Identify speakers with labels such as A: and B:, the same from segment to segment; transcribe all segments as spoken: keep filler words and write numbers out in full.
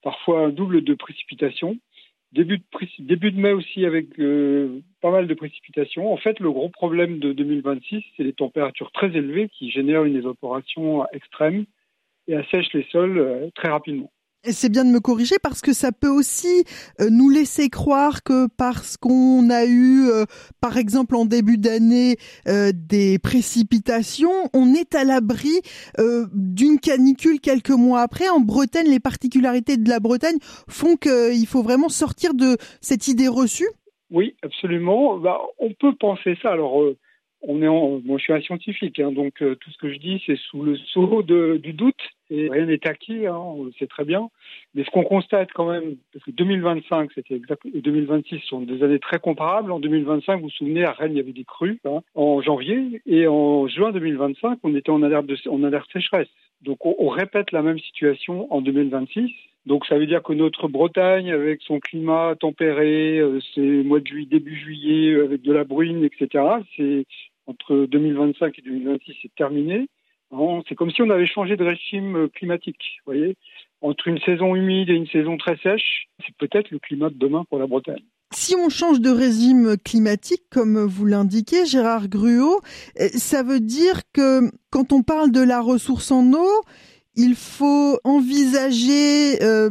A: parfois un double de précipitations. Début de, début de mai aussi avec euh, pas mal de précipitations. En fait, le gros problème de deux mille vingt-six, c'est les températures très élevées qui génèrent une évaporation extrême et assèchent les sols euh, très rapidement.
B: Et c'est bien de me corriger parce que ça peut aussi euh, nous laisser croire que parce qu'on a eu, euh, par exemple en début d'année, euh, des précipitations, on est à l'abri euh, d'une canicule quelques mois après. En Bretagne, les particularités de la Bretagne font qu'il faut vraiment sortir de cette idée reçue.
A: Oui, absolument. Bah, on peut penser ça. Alors, euh, on est en, moi, je suis un scientifique, hein, donc euh, tout ce que je dis, c'est sous le sceau de, du doute. Et rien n'est acquis, hein, on le sait très bien. Mais ce qu'on constate quand même, parce que deux mille vingt-cinq, c'était exact, et deux mille vingt-six sont des années très comparables. En deux mille vingt-cinq, vous vous souvenez, à Rennes, il y avait des crues hein, en janvier, et en juin deux mille vingt-cinq, on était en alerte de, en alerte sécheresse. Donc, on, on répète la même situation en deux mille vingt-six. Donc ça veut dire que notre Bretagne, avec son climat tempéré, euh, c'est mois de juillet, début juillet, avec de la bruine, et cetera, c'est entre deux mille vingt-cinq et deux mille vingt-six, c'est terminé. Non, c'est comme si on avait changé de régime climatique, vous voyez. Entre une saison humide et une saison très sèche, c'est peut-être le climat de demain pour la Bretagne.
B: Si on change de régime climatique, comme vous l'indiquez, Gérard Gruaud, ça veut dire que quand on parle de la ressource en eau, il faut envisager euh,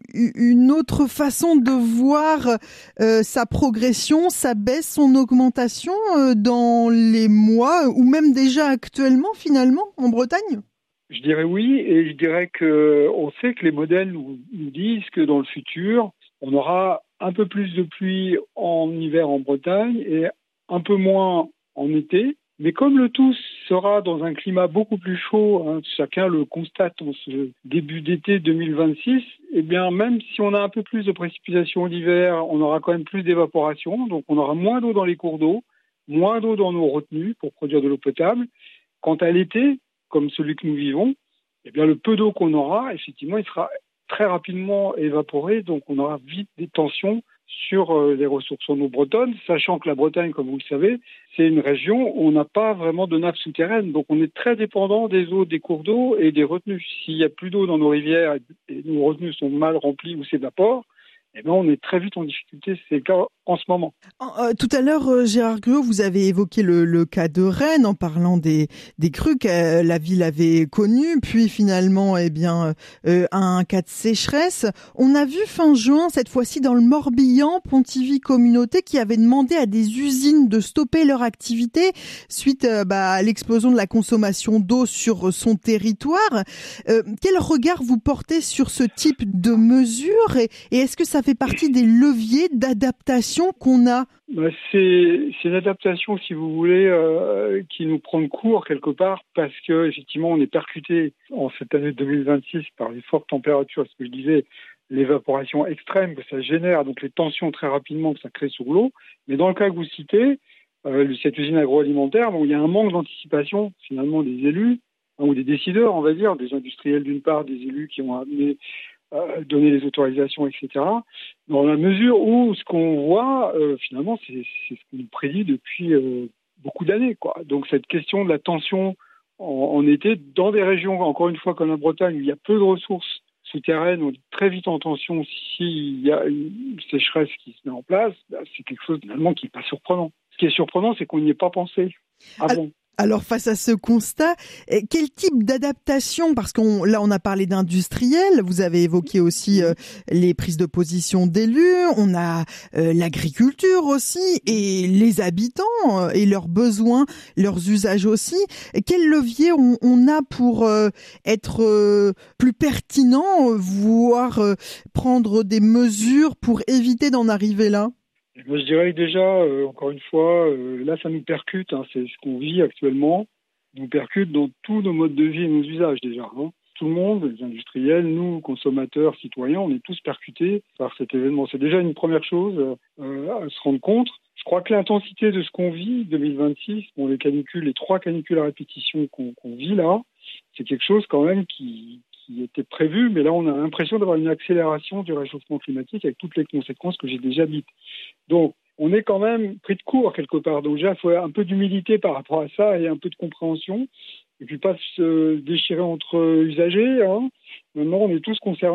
B: une autre façon de voir euh, sa progression, sa baisse, son augmentation euh, dans les mois ou même déjà actuellement finalement en Bretagne ?
A: Je dirais oui, et je dirais que on sait que les modèles nous, nous disent que dans le futur, on aura un peu plus de pluie en hiver en Bretagne et un peu moins en été. Mais comme le tout sera dans un climat beaucoup plus chaud, hein, chacun le constate en ce début d'été deux mille vingt-six, eh bien même si on a un peu plus de précipitations l'hiver, on aura quand même plus d'évaporation, donc on aura moins d'eau dans les cours d'eau, moins d'eau dans nos retenues pour produire de l'eau potable. Quant à l'été, comme celui que nous vivons, eh bien le peu d'eau qu'on aura, effectivement, il sera très rapidement évaporé, donc on aura vite des tensions sur les ressources en eau bretonnes, sachant que la Bretagne, comme vous le savez, c'est une région où on n'a pas vraiment de nappe souterraine, donc on est très dépendant des eaux des cours d'eau et des retenues. S'il n'y a plus d'eau dans nos rivières et nos retenues sont mal remplies ou s'évaporent, eh bien, on est très vite en difficulté. C'est le cas en ce moment.
B: Euh, tout à l'heure, euh, Gérard Gruaud, vous avez évoqué le, le cas de Rennes en parlant des, des crues que la ville avait connues, puis finalement, eh bien, euh, un cas de sécheresse. On a vu fin juin, cette fois-ci dans le Morbihan, Pontivy Communauté qui avait demandé à des usines de stopper leur activité suite euh, bah, à l'explosion de la consommation d'eau sur son territoire. Euh, quel regard vous portez sur ce type de mesures et, et est-ce que ça fait partie des leviers d'adaptation qu'on a?
A: Bah c'est, c'est une adaptation, si vous voulez, euh, qui nous prend de court quelque part parce que effectivement on est percuté en cette année deux mille vingt-six par les fortes températures, ce que je disais, l'évaporation extrême que ça génère, donc les tensions très rapidement que ça crée sur l'eau. Mais dans le cas que vous citez, euh, cette usine agroalimentaire, bon, il y a un manque d'anticipation finalement des élus hein, ou des décideurs, on va dire, des industriels d'une part, des élus qui ont amené Euh, donner les autorisations, et cetera. Dans la mesure où ce qu'on voit, euh, finalement, c'est, c'est ce qu'on nous prédit depuis euh, beaucoup d'années, quoi. Donc cette question de la tension en, en été, dans des régions, encore une fois, comme la Bretagne, où il y a peu de ressources souterraines, on est très vite en tension s'il y a une sécheresse qui se met en place, bah, c'est quelque chose finalement qui n'est pas surprenant. Ce qui est surprenant, c'est qu'on n'y ait pas pensé avant.
B: Alors face à ce constat, quel type d'adaptation, parce qu'on là on a parlé d'industriels, vous avez évoqué aussi euh, les prises de position d'élus, on a euh, l'agriculture aussi et les habitants euh, et leurs besoins, leurs usages aussi. Quel levier on, on a pour euh, être euh, plus pertinent, voire euh, prendre des mesures pour éviter d'en arriver là?
A: Moi, je dirais que déjà, euh, encore une fois, euh, là, ça nous percute, hein, c'est ce qu'on vit actuellement, nous percute dans tous nos modes de vie et nos usages déjà. Hein. Tout le monde, les industriels, nous, consommateurs, citoyens, on est tous percutés par cet événement. C'est déjà une première chose euh, à se rendre compte. Je crois que l'intensité de ce qu'on vit, deux mille vingt-six, bon, les canicules, les trois canicules à répétition qu'on, qu'on vit là, c'est quelque chose quand même qui... qui était prévu, mais là on a l'impression d'avoir une accélération du réchauffement climatique avec toutes les conséquences que j'ai déjà dites. Donc on est quand même pris de court quelque part, donc déjà il faut un peu d'humilité par rapport à ça et un peu de compréhension, et puis pas se déchirer entre usagers, hein. Maintenant on est tous concernés.